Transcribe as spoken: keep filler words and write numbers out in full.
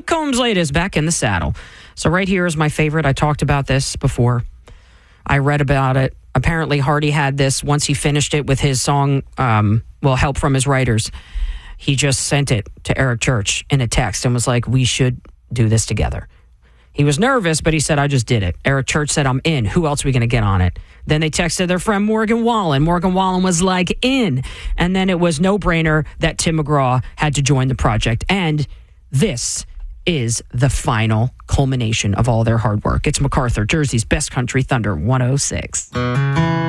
Luke Combs latest back in the saddle. So right here is my favorite. I talked about this before. I read about it. Apparently, Hardy had this once he finished it with his song, um, well, help from his writers. He just sent it to Eric Church in a text and was like, we should do this together. He was nervous, but he said, I just did it. Eric Church said, I'm in. Who else are we going to get on it? Then they texted their friend Morgan Wallen. Morgan Wallen was like, in. And then it was no-brainer that Tim McGraw had to join the project. And this is the final culmination of all their hard work. It's MacArthur, Jersey's best country thunder, one oh six.